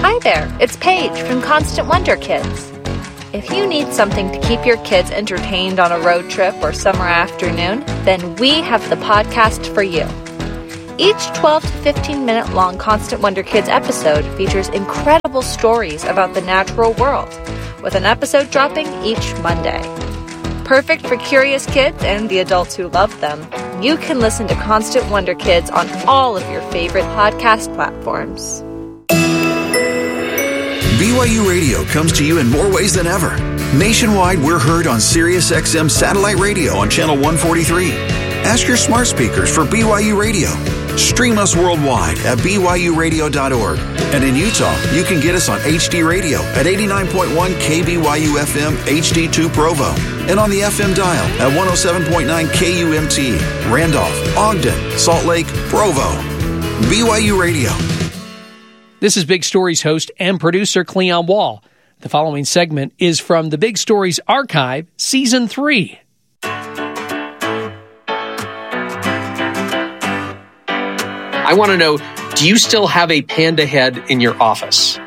Hi there, it's Paige from Constant Wonder Kids. If you need something to keep your kids entertained on a road trip or summer afternoon, then we have the podcast for you. Each 12 to 15-minute long Constant Wonder Kids episode features incredible stories about the natural world, with an episode dropping each Monday. Perfect for curious kids and the adults who love them, you can listen to Constant Wonder Kids on all of your favorite podcast platforms. BYU Radio comes to you in more ways than ever. Nationwide, we're heard on SiriusXM Satellite Radio on Channel 143. Ask your smart speakers for BYU Radio. Stream us worldwide at BYURadio.org. And in Utah, you can get us on HD Radio at 89.1 KBYU FM HD2 Provo. And on the FM dial at 107.9 KUMT, Randolph, Ogden, Salt Lake, Provo. BYU Radio. This is Big Stories host and producer Cleon Wall. The following segment is from the Big Stories Archive, Season 3. I want to know, do you still have a panda head in your office?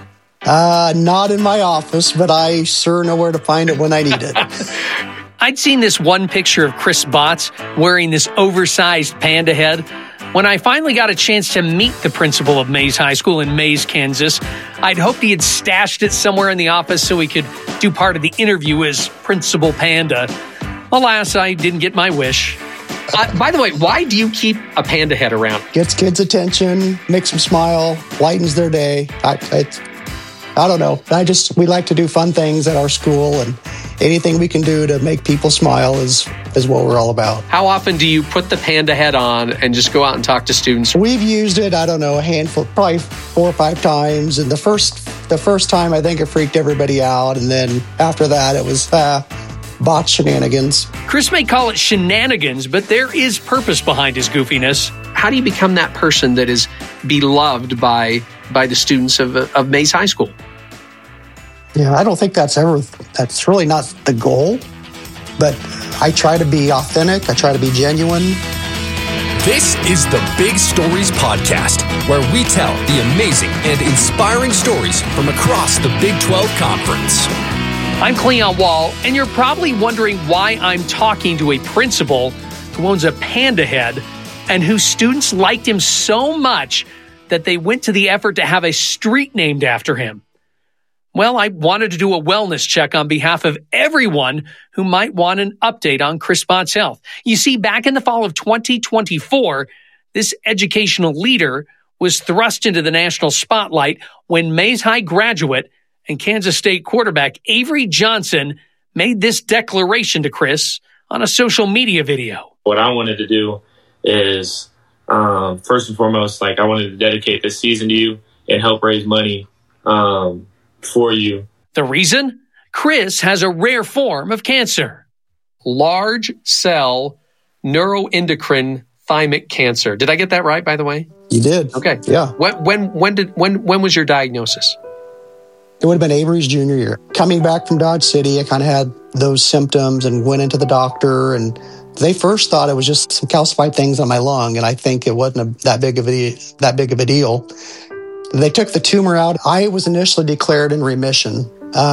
Not in my office, but I sure know where to find it when I need it. I'd seen this one picture of Chris Botts wearing this oversized panda head. When I finally got a chance to meet the principal of Mays High School in Mays, Kansas, I'd hoped he had stashed it somewhere in the office so he could do part of the interview as Principal Panda. Alas, I didn't get my wish. By the way, why do you keep a panda head around? Gets kids' attention, makes them smile, lightens their day. I don't know. We like to do fun things at our school, and anything we can do to make people smile is what we're all about. How often do you put the panda head on and just go out and talk to students? We've used it, a handful, probably 4 or 5 times. And the first time, I think it freaked everybody out. And then after that, it was bot shenanigans. Chris may call it shenanigans, but there is purpose behind his goofiness. How do you become that person that is beloved by the students of Mays High School? Yeah, I don't think that's really not the goal, but I try to be authentic. I try to be genuine. This is the Big Stories Podcast, where we tell the amazing and inspiring stories from across the Big 12 Conference. I'm Cleon Wall, and you're probably wondering why I'm talking to a principal who owns a panda head and whose students liked him so much that they went to the effort to have a street named after him. Well, I wanted to do a wellness check on behalf of everyone who might want an update on Chris Botts' health. You see, back in the fall of 2024, this educational leader was thrust into the national spotlight when Mays High graduate and Kansas State quarterback Avery Johnson made this declaration to Chris on a social media video. What I wanted to do is, first and foremost, I wanted to dedicate this season to you and help raise money for you. The reason? Chris has a rare form of cancer. Large cell neuroendocrine thymic cancer. Did I get that right, by the way? You did. Okay. Yeah. When was your diagnosis? It would have been Avery's junior year. Coming back from Dodge City, I kind of had those symptoms and went into the doctor, and they first thought it was just some calcified things on my lung, and I think it wasn't that big of a deal. They took the tumor out. I was initially declared in remission,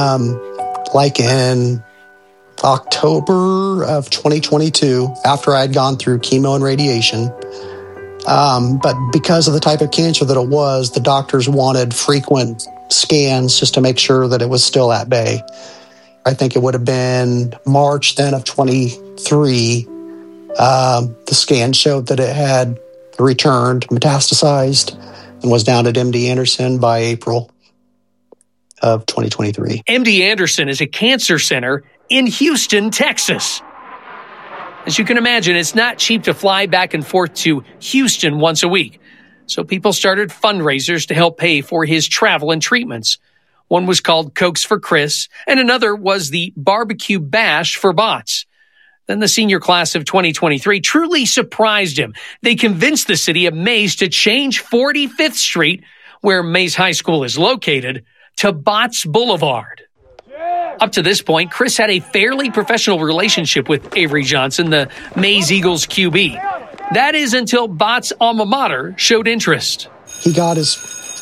in October of 2022, after I had gone through chemo and radiation. But because of the type of cancer that it was, the doctors wanted frequent scans just to make sure that it was still at bay. I think it would have been March then of 23. The scan showed that it had returned, metastasized, and was down at MD Anderson by April of 2023. MD Anderson is a cancer center in Houston, Texas. As you can imagine, it's not cheap to fly back and forth to Houston once a week. So people started fundraisers to help pay for his travel and treatments. One was called Cokes for Chris, and another was the Barbecue Bash for Botts. Then the senior class of 2023 truly surprised him. They convinced the city of Mays to change 45th Street, where Mays High School is located, to Botts Boulevard. Up to this point, Chris had a fairly professional relationship with Avery Johnson, the Mays Eagles QB. That is until Botts' alma mater showed interest. He got his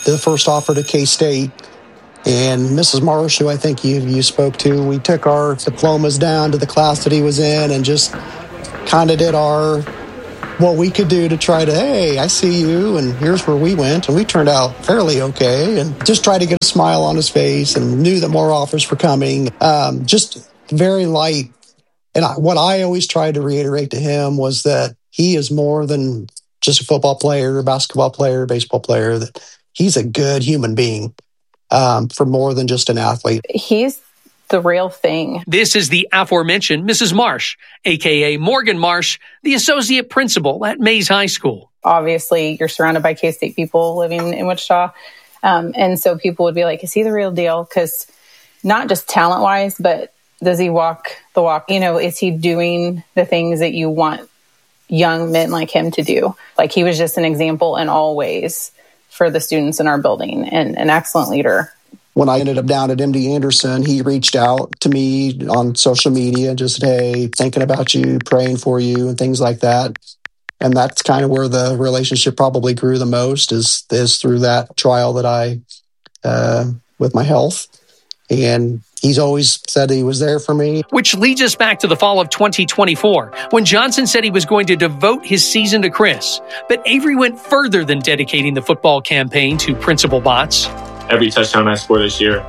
the first offer to K-State. And Mrs. Marsh, who I think you spoke to, we took our diplomas down to the class that he was in and just kind of did what we could do to try to, hey, I see you, and here's where we went. And we turned out fairly okay, and just tried to get a smile on his face and knew that more offers were coming. Just very light. And what I always tried to reiterate to him was that he is more than just a football player, basketball player, baseball player, that he's a good human being. For more than just an athlete. He's the real thing. This is the aforementioned Mrs. Marsh, a.k.a. Morgan Marsh, the associate principal at Mays High School. Obviously, you're surrounded by K-State people living in Wichita. And so people would be like, is he the real deal? Because not just talent-wise, but does he walk the walk? Is he doing the things that you want young men like him to do? Like, he was just an example in all ways for the students in our building, and an excellent leader. When I ended up down at MD Anderson, he reached out to me on social media and just said, hey, thinking about you, praying for you, and things like that. And that's kind of where the relationship probably grew the most, is through that trial that I, with my health. And he's always said he was there for me. Which leads us back to the fall of 2024, when Johnson said he was going to devote his season to Chris. But Avery went further than dedicating the football campaign to Principal Botts. Every touchdown I score this year,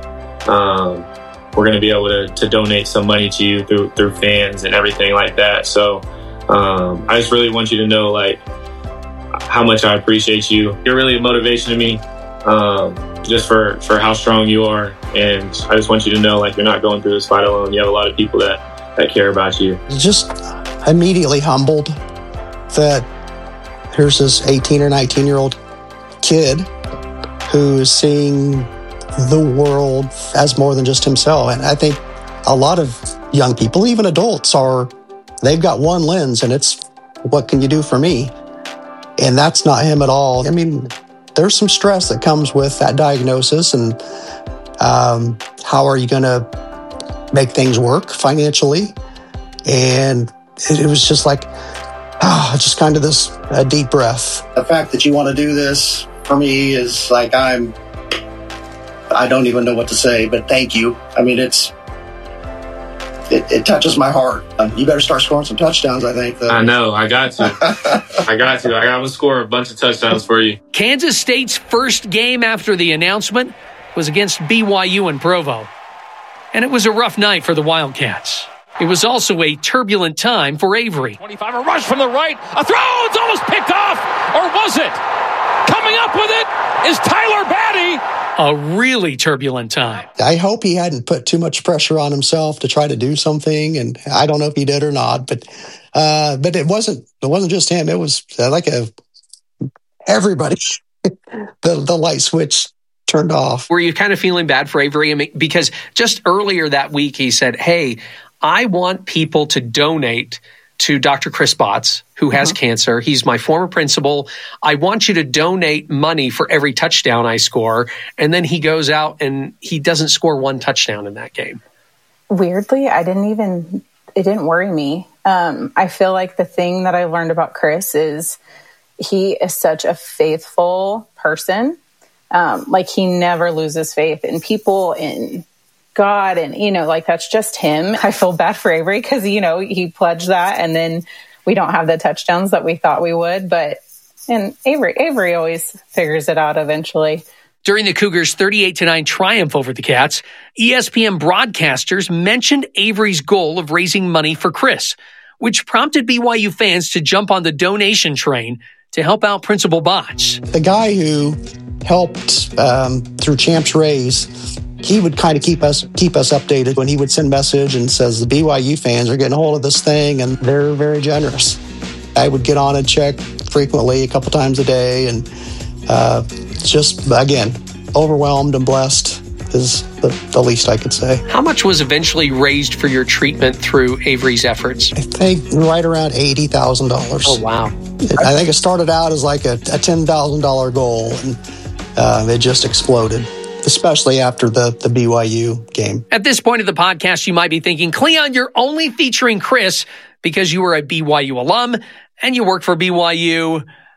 we're going to be able to donate some money to you through fans and everything like that. So I just really want you to know, like, how much I appreciate you. You're really a motivation to me, just for how strong you are. And I just want you to know, like, you're not going through this fight alone. You have a lot of people that care about you. Just immediately humbled that here's this 18 or 19-year-old kid who is seeing the world as more than just himself. And I think a lot of young people, even adults, they've got one lens, and it's, what can you do for me? And that's not him at all. I mean, there's some stress that comes with that diagnosis, and how are you going to make things work financially? And it was just like, just kind of a deep breath. The fact that you want to do this for me is like, I don't even know what to say, but thank you. I mean, it touches my heart. You better start scoring some touchdowns, I think. I know. I got to. I got to score a bunch of touchdowns for you. Kansas State's first game after the announcement was against BYU in Provo. And it was a rough night for the Wildcats. It was also a turbulent time for Avery. 25, a rush from the right. A throw! It's almost picked off! Or was it? Coming up with it is Tyler Batty. A really turbulent time. I hope he hadn't put too much pressure on himself to try to do something, and I don't know if he did or not, but it wasn't just him. It was like everybody. the light switch turned off. Were you kind of feeling bad for Avery? I mean, because just earlier that week he said, hey, I want people to donate to Dr. Chris Botts, who has cancer. He's my former principal. I want you to donate money for every touchdown I score. And then he goes out and he doesn't score one touchdown in that game. Weirdly, it didn't worry me. I feel like the thing that I learned about Chris is he is such a faithful person. Like, he never loses faith in people, in God, and, like, that's just him. I feel bad for Avery because, he pledged that, and then we don't have the touchdowns that we thought we would. And Avery always figures it out eventually. During the Cougars' 38-9 triumph over the Cats, ESPN broadcasters mentioned Avery's goal of raising money for Chris, which prompted BYU fans to jump on the donation train to help out Principal Botts. The guy who helped through Champs Raise, he would kind of keep us updated when he would send message and says the BYU fans are getting a hold of this thing and they're very generous. I would get on and check frequently, a couple times a day, and just, again, overwhelmed and blessed is the least I could say. How much was eventually raised for your treatment through Avery's efforts? I think right around $80,000. Oh, wow. I think it started out as like a $10,000 goal, and it just exploded, especially after the BYU game. At this point of the podcast, you might be thinking, Cleon, you're only featuring Chris because you were a BYU alum and you work for BYU.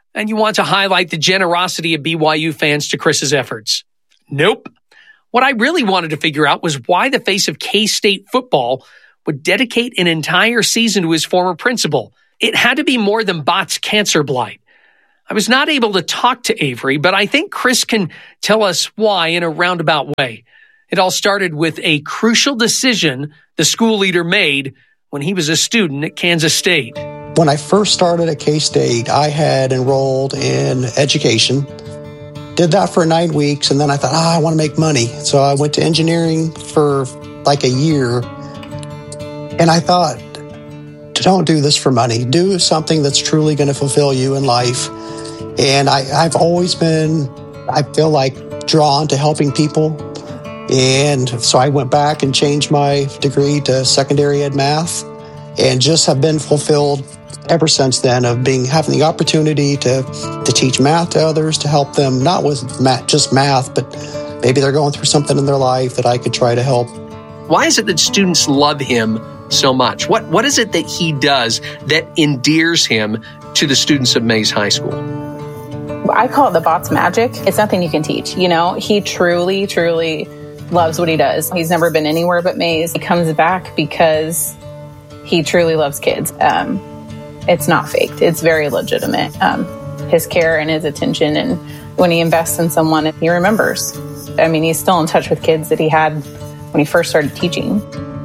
And you want to highlight the generosity of BYU fans to Chris's efforts. Nope. What I really wanted to figure out was why the face of K-State football would dedicate an entire season to his former principal. It had to be more than Bott's cancer blight. I was not able to talk to Avery, but I think Chris can tell us why in a roundabout way. It all started with a crucial decision the school leader made when he was a student at Kansas State. When I first started at K-State, I had enrolled in education, did that for 9 weeks, and then I thought, I want to make money. So I went to engineering for like a year, and I thought, don't do this for money. Do something that's truly going to fulfill you in life. And I've always been, I feel like, drawn to helping people. And so I went back and changed my degree to secondary ed math and just have been fulfilled ever since then of having the opportunity to teach math to others, to help them, not with just math, but maybe they're going through something in their life that I could try to help. Why is it that students love him so much? What is it that he does that endears him to the students of Mays High School? I call it the Bott's magic. It's nothing you can teach. You know, he truly, truly loves what he does. He's never been anywhere but Mays. He comes back because he truly loves kids. It's not faked. It's very legitimate. His care and his attention, and when he invests in someone, he remembers. I mean, he's still in touch with kids that he had when he first started teaching.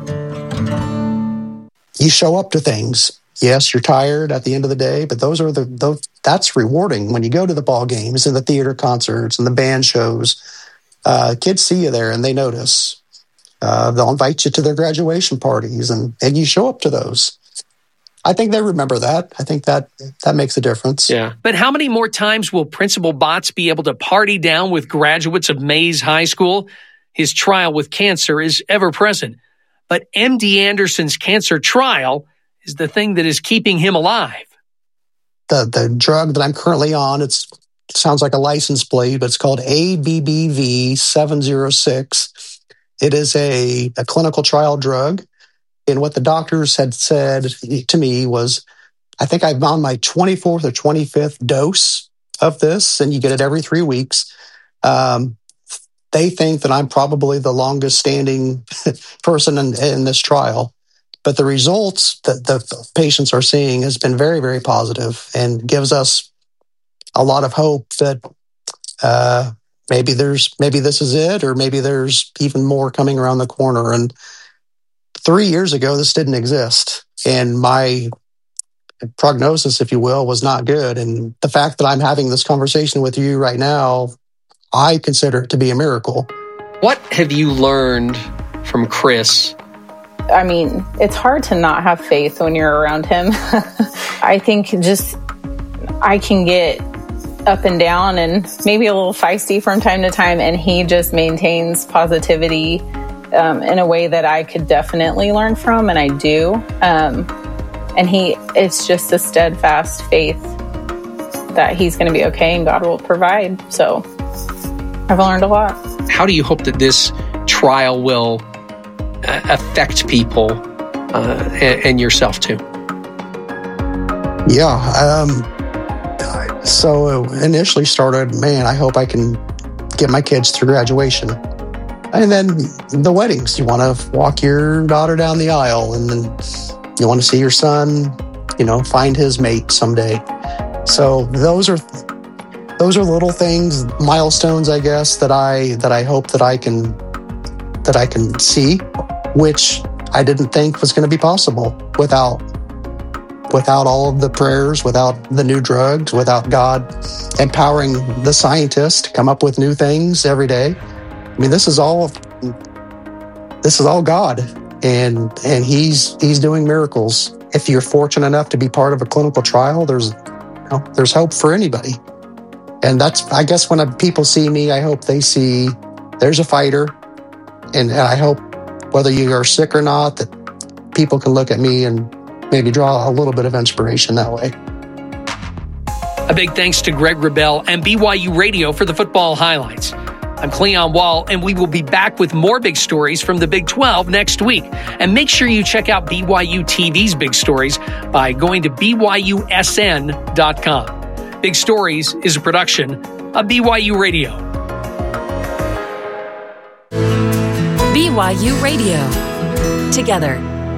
You show up to things. Yes, you're tired at the end of the day, but that's rewarding when you go to the ball games and the theater concerts and the band shows. Kids see you there and they notice. They'll invite you to their graduation parties and you show up to those. I think they remember that. I think that makes a difference. Yeah. But how many more times will Principal Botts be able to party down with graduates of Mays High School? His trial with cancer is ever present. But MD Anderson's cancer trial is the thing that is keeping him alive. The drug that I'm currently on, it sounds like a license plate, but it's called ABBV-706. It is a clinical trial drug. And what the doctors had said to me was, I think I'm on my 24th or 25th dose of this, and you get it every 3 weeks. They think that I'm probably the longest standing person in this trial. But the results that the patients are seeing has been very, very positive and gives us a lot of hope that maybe this is it, or maybe there's even more coming around the corner. And 3 years ago, this didn't exist. And my prognosis, if you will, was not good. And the fact that I'm having this conversation with you right now, I consider it to be a miracle. What have you learned from Chris? I mean, it's hard to not have faith when you're around him. I think I can get up and down and maybe a little feisty from time to time, and he just maintains positivity in a way that I could definitely learn from, and I do. And it's just a steadfast faith that he's going to be okay and God will provide. So I've learned a lot. How do you hope that this trial will affect people and yourself too? Yeah. So initially started, I hope I can get my kids through graduation. And then the weddings. You want to walk your daughter down the aisle, and then you want to see your son, find his mate someday. So those are little things, milestones, I guess, that I hope that I can see, which I didn't think was going to be possible without all of the prayers, without the new drugs, without God empowering the scientists to come up with new things every day. I mean, this is all God, and he's doing miracles. If you're fortunate enough to be part of a clinical trial, there's hope for anybody. And that's, I guess, when people see me, I hope they see there's a fighter. And I hope, whether you are sick or not, that people can look at me and maybe draw a little bit of inspiration that way. A big thanks to Greg Wrubell and BYU Radio for the football highlights. I'm Cleon Wall, and we will be back with more big stories from the Big 12 next week. And make sure you check out BYU TV's big stories by going to BYUSN.com. Big Stories is a production of BYU Radio. BYU Radio. Together.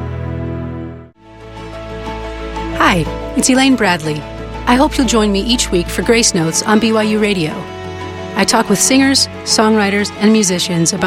Hi, it's Elaine Bradley. I hope you'll join me each week for Grace Notes on BYU Radio. I talk with singers, songwriters, and musicians about